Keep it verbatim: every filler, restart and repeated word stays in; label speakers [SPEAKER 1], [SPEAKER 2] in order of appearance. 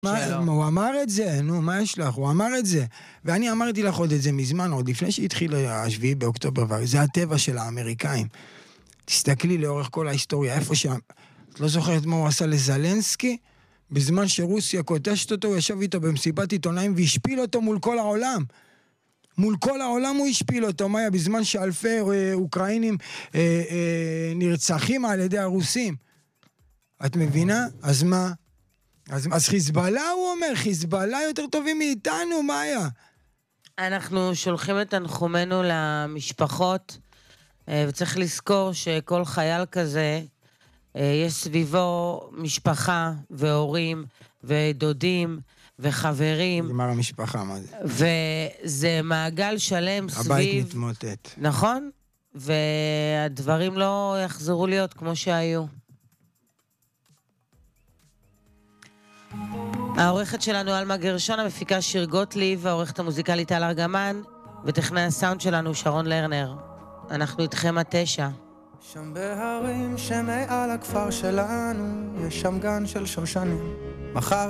[SPEAKER 1] מה, הוא אמר את זה, נו, מה יש לך? הוא אמר את זה. ואני אמרתי לך עוד את זה מזמן, עוד לפני שהתחיל השביעי באוקטובר, זה הטבע של האמריקאים. תסתכלי לאורך כל ההיסטוריה, איפה שם, את לא זוכרת מה הוא עשה לזלנסקי? בזמן שרוסיה קוטשת אותו, הוא ישב איתו במסיבת עיתונאים והשפיל אותו מול כל העולם. מול כל העולם הוא השפיל אותו, מה היה? בזמן שאלפי אה, אוקראינים אה, אה, נרצחים על ידי הרוסים. את מבינה? אז מה? אז, אז חיזבאללה, הוא אומר, חיזבאללה יותר טובים מאיתנו, מה היה?
[SPEAKER 2] אנחנו שולחים את תנחומנו למשפחות, וצריך לזכור שכל חייל כזה, יש סביבו משפחה והורים ודודים וחברים.
[SPEAKER 1] נגמר המשפחה, מה זה?
[SPEAKER 2] וזה מעגל שלם סביב...
[SPEAKER 1] הבית מתמוטט.
[SPEAKER 2] נכון, והדברים לא יחזרו להיות כמו שהיו. העורכת שלנו אלמה גרשון, המפיקה שיר גוטליב, העורכת המוזיקלית טל ארגמן, וטכנאי הסאונד שלנו שרון לרנר. אנחנו איתכם עד תשע.
[SPEAKER 3] שם בהרים שמעל הכפר שלנו, יש שם גן של שושנים. מחר